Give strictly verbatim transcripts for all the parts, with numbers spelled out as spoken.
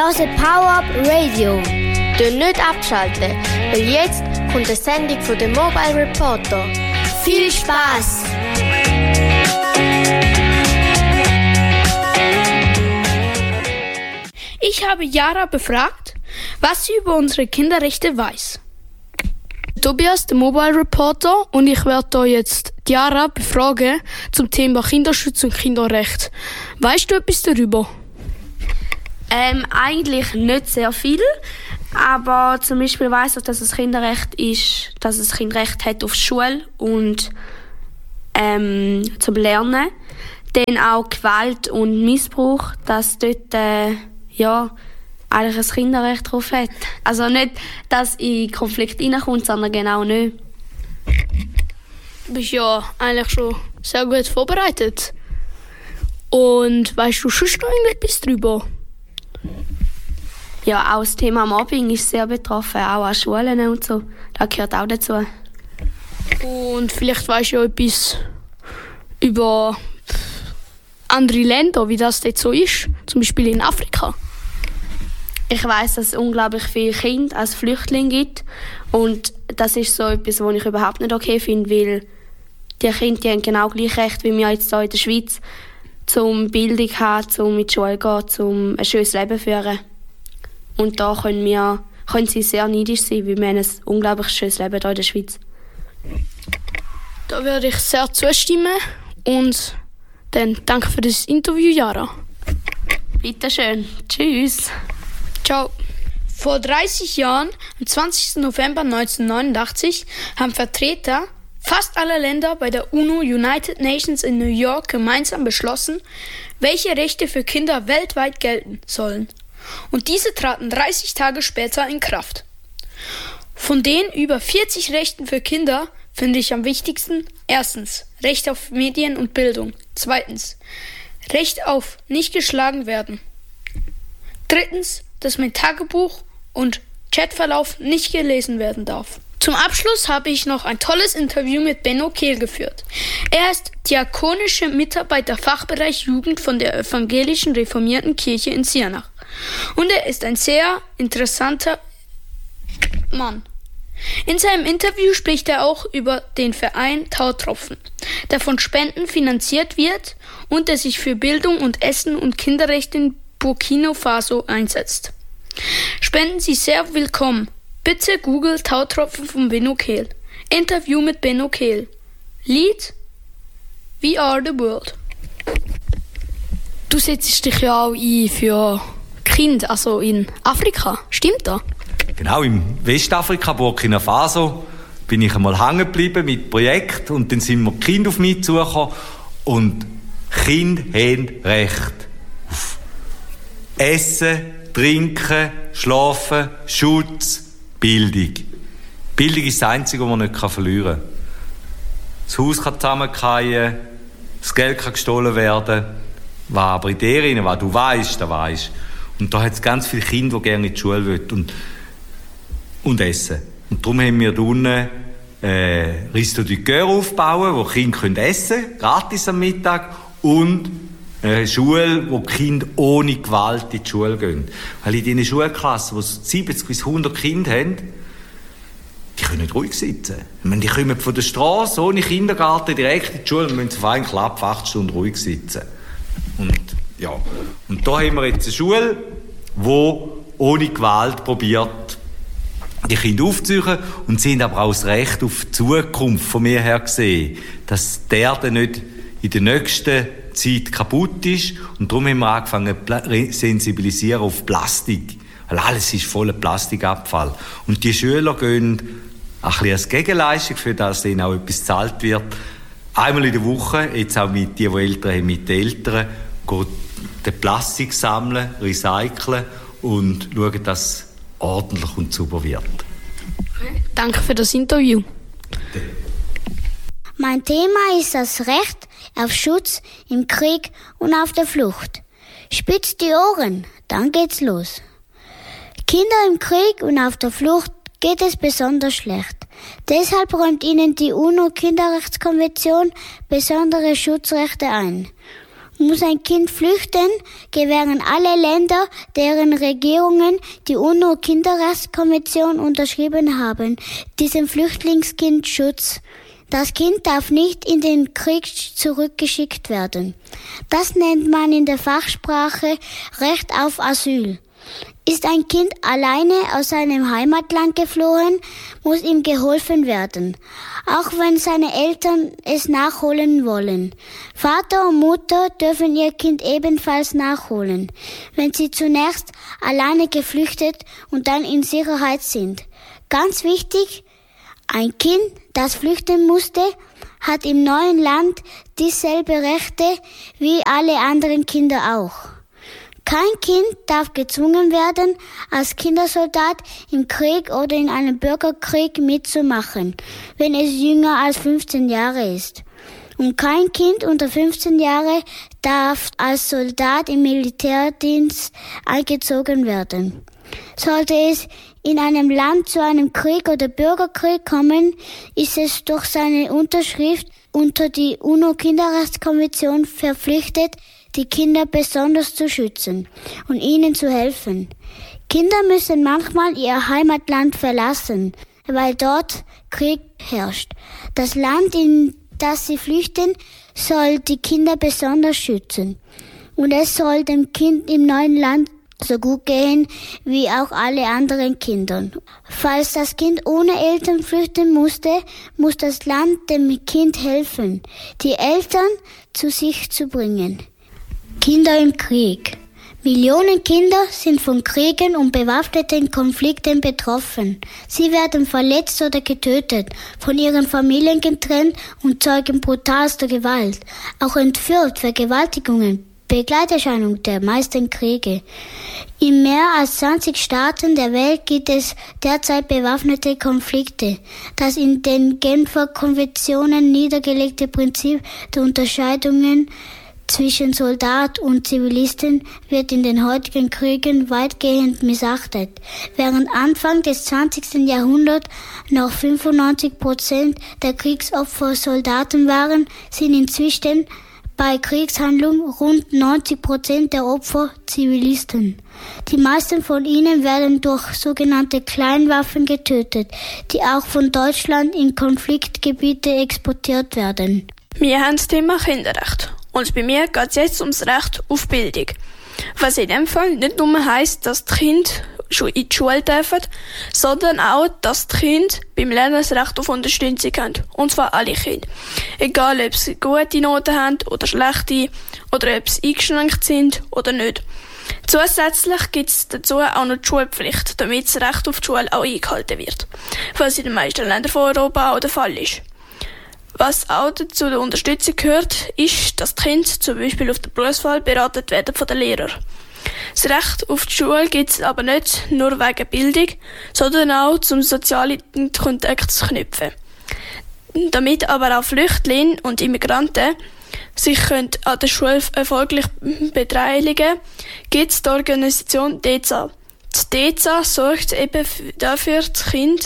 hören Power Up Radio. Dürft nicht abschalten, weil jetzt kommt eine Sendung von dem Mobile Reporter. Viel Spaß! Ich habe Jara befragt, was sie über unsere Kinderrechte weiß. Tobias, der Mobile Reporter, und ich werde da jetzt Jara befragen zum Thema Kinderschutz und Kinderrecht. Weißt du etwas darüber? Ähm, eigentlich nicht sehr viel, aber zum Beispiel weiss ich, dass es Kinderrecht ist, dass es Kinderrecht hat auf Schule und ähm, zum Lernen. Dann auch Gewalt und Missbrauch, dass dort äh, ja eigentlich ein Kinderrecht drauf hat. Also nicht, dass in Konflikt reinkommt, sondern genau nicht. Du bist ja eigentlich schon sehr gut vorbereitet. Und weißt du schon noch irgendetwas darüber? Ja, auch das Thema Mobbing ist sehr betroffen, auch an Schulen und so. Das gehört auch dazu. Und vielleicht weißt du ja etwas über andere Länder, wie das dort so ist, zum Beispiel in Afrika. Ich weiss, dass es unglaublich viele Kinder als Flüchtlinge gibt. Und das ist so etwas, was ich überhaupt nicht okay finde, weil die Kinder die haben genau gleich Recht wie wir jetzt hier in der Schweiz, zum Bildung zu haben, zum in die Schule zu gehen, zum ein schönes Leben zu führen. Und da können, wir, können sie sehr neidisch sein, weil wir haben ein unglaublich schönes Leben hier in der Schweiz. Da würde ich sehr zustimmen. Und dann danke für das Interview, Jara. Bitte schön. Tschüss. Ciao. Vor dreißig Jahren, am zwanzigsten November neunzehnhundertneunundachtzig, haben Vertreter fast aller Länder bei der UNO United Nations in New York gemeinsam beschlossen, welche Rechte für Kinder weltweit gelten sollen. Und diese traten dreißig Tage später in Kraft. Von den über vierzig Rechten für Kinder finde ich am wichtigsten: erstens, Recht auf Medien und Bildung. Zweitens, Recht auf nicht geschlagen werden. Drittens, dass mein Tagebuch und Chatverlauf nicht gelesen werden darf. Zum Abschluss habe ich noch ein tolles Interview mit Benno Kehl geführt. Er ist diakonischer Mitarbeiter Fachbereich Jugend von der Evangelischen Reformierten Kirche in Ziernach. Und er ist ein sehr interessanter Mann. In seinem Interview spricht er auch über den Verein Tautropfen, der von Spenden finanziert wird und der sich für Bildung und Essen und Kinderrechte in Burkina Faso einsetzt. Spenden Sie sehr willkommen. Bitte Google Tautropfen von Benno Kehl. Interview mit Benno Kehl. Lied We Are the World. Du setzt dich ja auch ein für Kinder, also in Afrika. Stimmt das? Genau, im Westafrika, Burkina Faso, bin ich einmal hängen geblieben mit Projekt und dann sind wir die Kinder auf mich zugekommen und Kinder haben Recht auf Essen, Trinken, Schlafen, Schutz, Bildung. Bildung ist das Einzige, was man nicht verlieren kann. Das Haus kann zusammenfallen, das Geld kann gestohlen werden, was aber in dir, was du weißt, das weißt. Und da hat es ganz viele Kinder, die gerne in die Schule wollen und, und essen. Und darum haben wir da unten äh, Risto du Coeur aufbauen, wo die Kinder essen können, gratis am Mittag, und eine Schule, wo die Kinder ohne Gewalt in die Schule gehen. Weil in diesen Schulklassen, wo siebzig bis hundert Kinder haben, die können nicht ruhig sitzen. Ich meine, die kommen von der Straße ohne Kindergarten direkt in die Schule und müssen auf einen Klapp acht Stunden ruhig sitzen. Und, ja. und da haben wir jetzt eine Schule, die ohne Gewalt probiert, die Kinder aufzuziehen, und sie haben aber auch das Recht auf die Zukunft von mir her gesehen, dass die Erde nicht in der nächsten Zeit kaputt ist. Und darum haben wir angefangen zu sensibilisieren auf Plastik. Weil alles ist voller Plastikabfall. Und die Schüler gehen ein bisschen als Gegenleistung, für das ihnen auch etwas gezahlt wird. Einmal in der Woche, jetzt auch mit die, die Eltern haben, mit den Eltern, gehen den Plastik sammeln, recyceln und schauen, dass es ordentlich und sauber wird. Danke für das Interview. Bitte. Mein Thema ist das Recht auf Schutz im Krieg und auf der Flucht. Spitzt die Ohren, dann geht's los. Kinder im Krieg und auf der Flucht geht es besonders schlecht. Deshalb räumt ihnen die UNO-Kinderrechtskonvention besondere Schutzrechte ein. Muss ein Kind flüchten, gewähren alle Länder, deren Regierungen die UNO-Kinderrechtskonvention unterschrieben haben, diesem Flüchtlingskind Schutz. Das Kind darf nicht in den Krieg zurückgeschickt werden. Das nennt man in der Fachsprache Recht auf Asyl. Ist ein Kind alleine aus seinem Heimatland geflohen, muss ihm geholfen werden, auch wenn seine Eltern es nachholen wollen. Vater und Mutter dürfen ihr Kind ebenfalls nachholen, wenn sie zunächst alleine geflüchtet und dann in Sicherheit sind. Ganz wichtig, ein Kind, das flüchten musste, hat im neuen Land dieselbe Rechte wie alle anderen Kinder auch. Kein Kind darf gezwungen werden, als Kindersoldat im Krieg oder in einem Bürgerkrieg mitzumachen, wenn es jünger als fünfzehn Jahre ist. Und kein Kind unter fünfzehn Jahre darf als Soldat im Militärdienst eingezogen werden. Sollte es in einem Land zu einem Krieg oder Bürgerkrieg kommen, ist es durch seine Unterschrift unter die UNO-Kinderrechtskonvention verpflichtet, die Kinder besonders zu schützen und ihnen zu helfen. Kinder müssen manchmal ihr Heimatland verlassen, weil dort Krieg herrscht. Das Land, in das sie flüchten, soll die Kinder besonders schützen. Und es soll dem Kind im neuen Land so gut gehen wie auch alle anderen Kindern. Falls das Kind ohne Eltern flüchten musste, muss das Land dem Kind helfen, die Eltern zu sich zu bringen. Kinder im Krieg. Millionen Kinder sind von Kriegen und bewaffneten Konflikten betroffen. Sie werden verletzt oder getötet, von ihren Familien getrennt und zeugen brutalster Gewalt. Auch entführt, Vergewaltigungen, Begleiterscheinung der meisten Kriege. In mehr als zwanzig Staaten der Welt gibt es derzeit bewaffnete Konflikte. Das in den Genfer Konventionen niedergelegte Prinzip der Unterscheidungen zwischen Soldat und Zivilisten wird in den heutigen Kriegen weitgehend missachtet. Während Anfang des zwanzigsten Jahrhunderts noch fünfundneunzig Prozent der Kriegsopfer Soldaten waren, sind inzwischen bei Kriegshandlungen rund neunzig Prozent der Opfer Zivilisten. Die meisten von ihnen werden durch sogenannte Kleinwaffen getötet, die auch von Deutschland in Konfliktgebiete exportiert werden. Wir haben das Thema Kinderrecht. Und bei mir geht es jetzt ums Recht auf Bildung. Was in dem Fall nicht nur heisst, dass die Kinder schon in die Schule dürfen, sondern auch, dass die Kinder beim Lernen das Recht auf Unterstützung haben. Und zwar alle Kinder. Egal, ob sie gute Noten haben oder schlechte, oder ob sie eingeschränkt sind oder nicht. Zusätzlich gibt es dazu auch noch die Schulpflicht, damit das Recht auf die Schule auch eingehalten wird. Was in den meisten Ländern von Europa auch der Fall ist. Was auch zu der Unterstützung gehört, ist, dass die Kinder zum Beispiel auf der Berufswahl beraten werden von den Lehrern. Das Recht auf die Schule gibt es aber nicht nur wegen Bildung, sondern auch zum sozialen Kontakt zu knüpfen. Damit aber auch Flüchtlinge und Immigranten sich können an der Schule erfolgreich beteiligen, gibt es die Organisation D E Z A. Die D E Z A sorgt eben dafür, dass Kinder,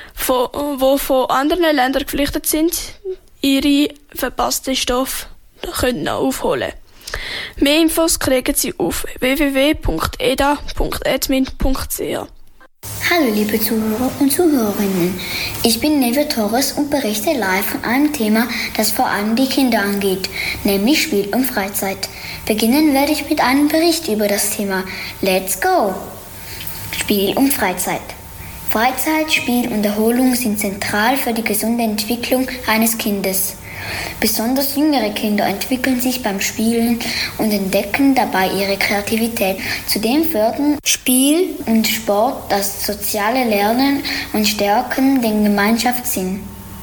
die von anderen Ländern geflüchtet sind, ihre verpassten Stoffe können aufholen. Mehr Infos kriegen Sie auf w w w punkt e d a punkt admin punkt c h. Hallo liebe Zuhörer und Zuhörerinnen, ich bin Neve Torres und berichte live von einem Thema, das vor allem die Kinder angeht, nämlich Spiel und Freizeit. Beginnen werde ich mit einem Bericht über das Thema. Let's go! Spiel und Freizeit. Freizeit, Spiel und Erholung sind zentral für die gesunde Entwicklung eines Kindes. Besonders jüngere Kinder entwickeln sich beim Spielen und entdecken dabei ihre Kreativität. Zudem fördern Spiel und Sport das soziale Lernen und stärken den Gemeinschaftssinn.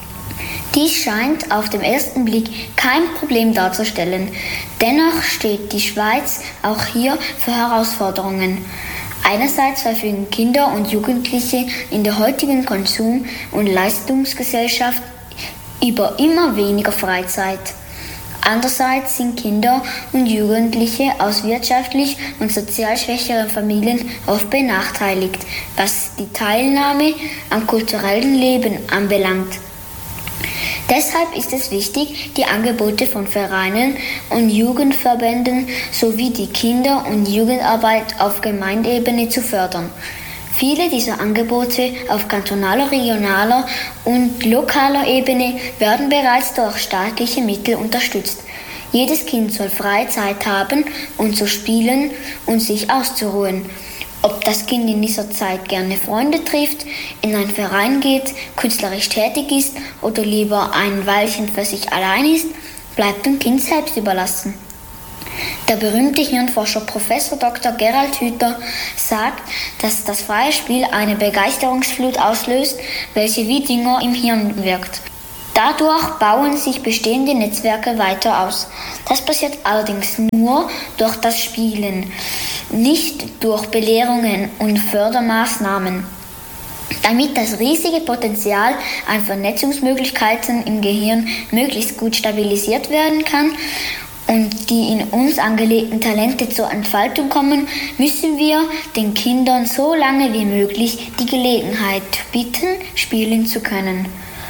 Dies scheint auf den ersten Blick kein Problem darzustellen. Dennoch steht die Schweiz auch hier für Herausforderungen. Einerseits verfügen Kinder und Jugendliche in der heutigen Konsum- und Leistungsgesellschaft über immer weniger Freizeit. Andererseits sind Kinder und Jugendliche aus wirtschaftlich und sozial schwächeren Familien oft benachteiligt, was die Teilnahme am kulturellen Leben anbelangt. Deshalb ist es wichtig, die Angebote von Vereinen und Jugendverbänden sowie die Kinder- und Jugendarbeit auf Gemeindeebene zu fördern. Viele dieser Angebote auf kantonaler, regionaler und lokaler Ebene werden bereits durch staatliche Mittel unterstützt. Jedes Kind soll freie Zeit haben, um zu spielen und sich auszuruhen. Ob das Kind in dieser Zeit gerne Freunde trifft, in einen Verein geht, künstlerisch tätig ist oder lieber ein Weilchen für sich allein ist, bleibt dem Kind selbst überlassen. Der berühmte Hirnforscher Professor Doktor Gerald Hüther sagt, dass das freie Spiel eine Begeisterungsflut auslöst, welche wie Dünger im Hirn wirkt. Dadurch bauen sich bestehende Netzwerke weiter aus. Das passiert allerdings nur durch das Spielen, nicht durch Belehrungen und Fördermaßnahmen. Damit das riesige Potenzial an Vernetzungsmöglichkeiten im Gehirn möglichst gut stabilisiert werden kann und die in uns angelegten Talente zur Entfaltung kommen, müssen wir den Kindern so lange wie möglich die Gelegenheit bieten, spielen zu können.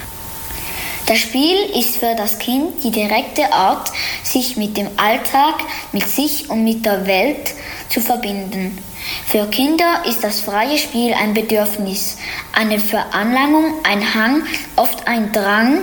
Das Spiel ist für das Kind die direkte Art, sich mit dem Alltag, mit sich und mit der Welt zu verbinden. Für Kinder ist das freie Spiel ein Bedürfnis, eine Veranlagung, ein Hang, oft ein Drang.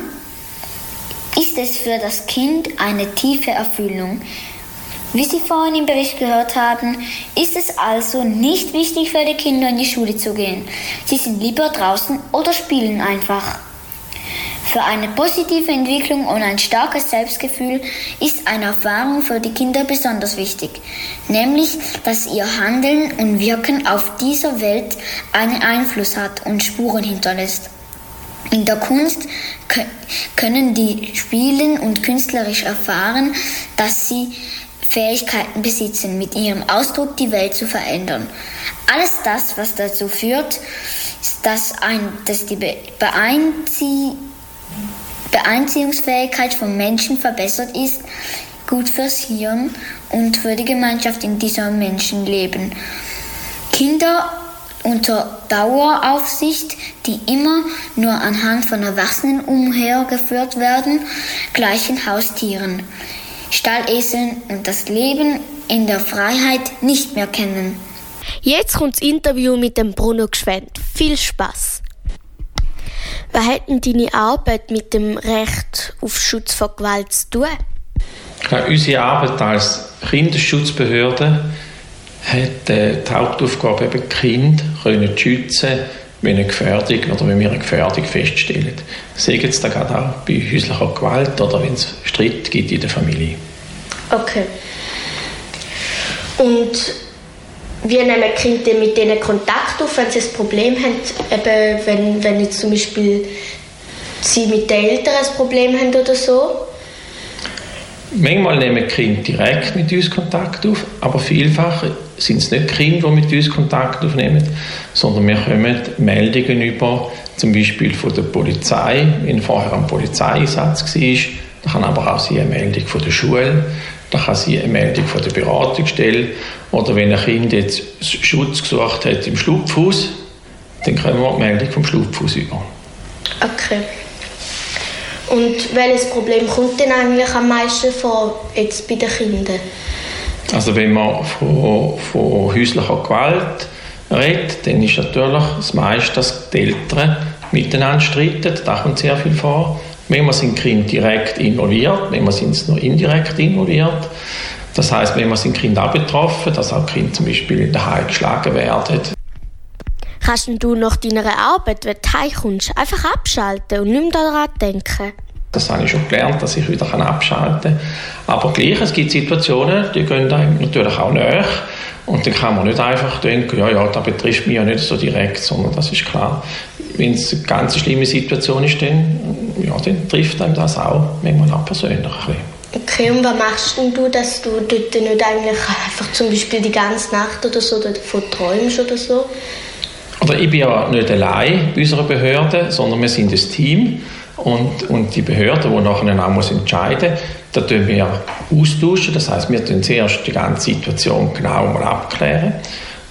Ist es für das Kind eine tiefe Erfüllung. Wie Sie vorhin im Bericht gehört haben, ist es also nicht wichtig für die Kinder in die Schule zu gehen. Sie sind lieber draußen oder spielen einfach. Für eine positive Entwicklung und ein starkes Selbstgefühl ist eine Erfahrung für die Kinder besonders wichtig, nämlich, dass ihr Handeln und Wirken auf dieser Welt einen Einfluss hat und Spuren hinterlässt. In der Kunst können die spielen und künstlerisch erfahren, dass sie Fähigkeiten besitzen, mit ihrem Ausdruck die Welt zu verändern. Alles das, was dazu führt, dass, ein, dass die Beeinzie- Beeinziehungsfähigkeit von Menschen verbessert ist, gut fürs Hirn und für die Gemeinschaft, in dieser Menschen leben. Kinder unter Daueraufsicht, die immer nur anhand von Erwachsenen umhergeführt werden, gleichen Haustieren, Stalleseln und das Leben in der Freiheit nicht mehr kennen. Jetzt kommt das Interview mit dem Bruno Gschwend. Viel Spaß! Was hat denn deine Arbeit mit dem Recht auf Schutz vor Gewalt zu tun? Ja, unsere Arbeit als Kinderschutzbehörde hat äh, die Hauptaufgabe, eben die Kinder können schützen, wenn eine Gefährdung oder wenn wir eine Gefährdung feststellen. Sei es da gerade auch bei häuslicher Gewalt oder wenn es Streit gibt in der Familie. Okay. Und wie nehmen die Kinder mit denen Kontakt auf, wenn sie ein Problem haben? Eben, wenn, wenn jetzt zum Beispiel sie mit den Eltern ein Problem haben oder so? Manchmal nehmen die Kinder direkt mit uns Kontakt auf, aber vielfach sind es nicht die Kinder, die mit uns Kontakt aufnehmen, sondern wir bekommen Meldungen über, zum Beispiel von der Polizei, wenn vorher ein Polizeieinsatz war. Da kann aber auch sein eine Meldung von der Schule, da kann sein eine Meldung von der Beratungsstelle oder wenn ein Kind jetzt Schutz gesucht hat im Schlupfhaus, dann kriegen wir die Meldung vom Schlupfhaus über. Okay. Und welches Problem kommt denn eigentlich am meisten vor jetzt bei den Kindern? Also wenn man von, von häuslicher Gewalt redet, dann ist natürlich das meiste, dass die Eltern miteinander streiten. Da kommt sehr viel vor. Manchmal sind die Kinder direkt involviert, manchmal sind sie nur indirekt involviert. Das heisst, manchmal sind die Kinder auch betroffen, dass auch die Kinder zum Beispiel in der Heim geschlagen werden. Kannst du nach deiner Arbeit, wenn du heimkommst, einfach abschalten und nicht mehr daran denken? Das habe ich schon gelernt, dass ich wieder abschalten kann. Aber gleich, es gibt Situationen, die gehen einem natürlich auch näher. Und dann kann man nicht einfach denken, ja, ja, das betrifft mich ja nicht so direkt, sondern das ist klar. Wenn es eine ganz schlimme Situation ist, dann, ja, dann trifft einem das auch manchmal auch persönlich ein bisschen. Okay, und was machst denn du, dass du dort nicht eigentlich einfach zum Beispiel die ganze Nacht oder so davon träumst oder so? Oder ich bin ja nicht allein bei unserer Behörde, sondern wir sind ein Team. Und, und die Behörde, die nachher auch muss entscheiden muss, da tun wir austauschen. Das heisst, wir tun zuerst die ganze Situation genau mal abklären.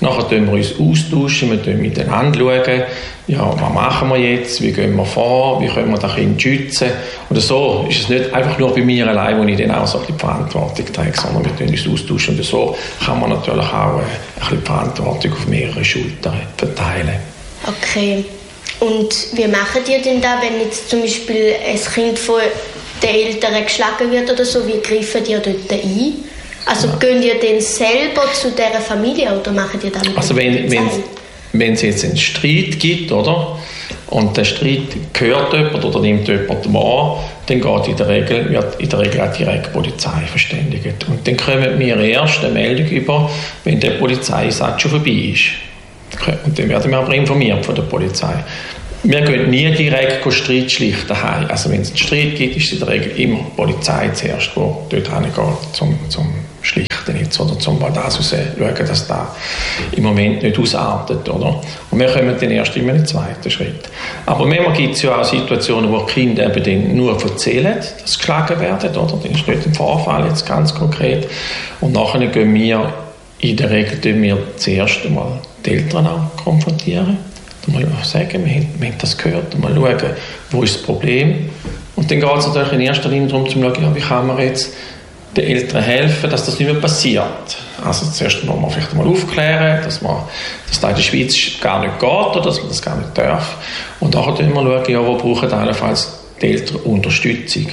Nachher tun wir uns austauschen, wir schauen miteinander, schauen, ja, was machen wir jetzt, wie gehen wir vor, wie können wir das Kind schützen. Oder so ist es nicht einfach nur bei mir allein, wo ich dann auch so ein bisschen die Verantwortung trage, sondern wir tun uns austauschen. Und so kann man natürlich auch ein bisschen die Verantwortung auf mehrere Schultern verteilen. Okay. Und wie macht ihr denn da, wenn jetzt zum Beispiel ein Kind von den Eltern geschlagen wird oder so, wie greift ihr dort ein? Also ja. Gehen ihr denn selber zu dieser Familie oder macht ihr das mit Also wenn, wenn, wenn es jetzt einen Streit gibt, oder? Und der Streit gehört jemand oder nimmt jemand wahr, dann geht in der Regel, wird in der Regel auch direkt die Polizei verständigt. Und dann kommen wir erst eine Meldung über, wenn der Polizeieinsatz schon vorbei ist. Und dann werden wir aber informiert von der Polizei. Wir gehen nie direkt Streit schlichten daheim. Also wenn es einen Streit gibt, ist in der Regel immer die Polizei zuerst, die dort hingeht, zum, zum Schlichten jetzt, oder zum mal das schauen, dass das im Moment nicht ausartet. Oder? Und wir kommen dann erst in einen zweiten Schritt. Aber manchmal gibt es ja auch Situationen, wo die Kinder eben dann nur erzählen, dass sie geschlagen werden. Oder? Das ist nicht ein Vorfall jetzt ganz konkret. Und nachher gehen wir in der Regel wir zuerst einmal die Eltern auch konfrontieren. Mal sagen, wir haben, wir haben das gehört, mal schauen, wo ist das Problem. Und dann geht es natürlich in erster Linie darum, zu schauen, ja, wie kann man jetzt den Eltern helfen, dass das nicht mehr passiert. Also zuerst muss man vielleicht mal aufklären, dass, man, dass das in der Schweiz gar nicht geht oder dass man das gar nicht darf. Und dann schauen wir schauen, ja, wo brauchen allenfalls die Eltern Unterstützung.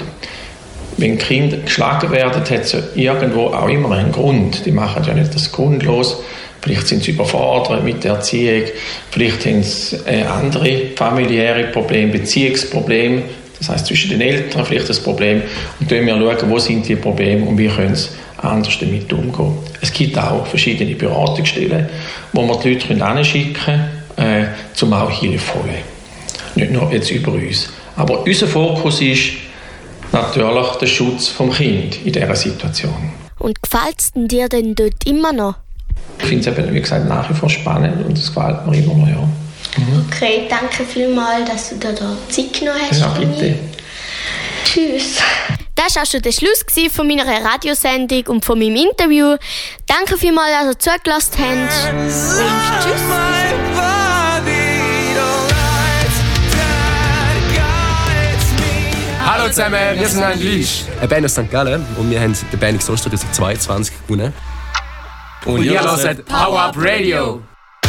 Wenn Kinder geschlagen werden, hat es ja irgendwo auch immer einen Grund. Die machen ja nicht das grundlos. Vielleicht sind sie überfordert mit der Erziehung, vielleicht haben sie äh, andere familiäre Probleme, Beziehungsprobleme, das heisst zwischen den Eltern vielleicht das Problem. Und dann müssen wir schauen, wo sind die Probleme und wie können sie anders damit umgehen. Es gibt auch verschiedene Beratungsstellen, wo wir die Leute hinschicken können, äh, um auch Hilfe zu holen. Nicht nur jetzt über uns. Aber unser Fokus ist natürlich der Schutz vom Kind in dieser Situation. Und gefällt es dir denn dort immer noch? Ich finde es eben, wie gesagt, nach wie vor spannend und es gefällt mir immer noch, ja. Mhm. Okay, danke vielmals, dass du dir da Zeit genommen hast. Ja, bitte. Tschüss. Das war auch schon der Schluss von meiner Radiosendung und von meinem Interview. Danke vielmals, dass ihr zugelassen habt. Und tschüss. Hallo zusammen, wir sind ein Lisch, eine Band aus Sankt Gallen und wir haben den Band X Oster zweitausendzweiundzwanzig gewonnen. Und ihr hört Power Up Radio.